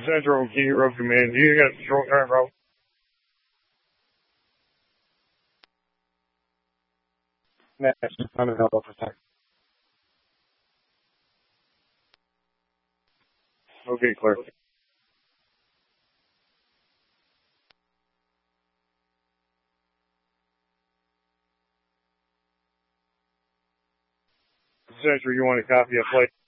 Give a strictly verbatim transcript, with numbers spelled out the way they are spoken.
Central Key Road Command. Do you got short time, bro? Next, I'm in help protect. Okay, clear. Central, you want a copy of plate?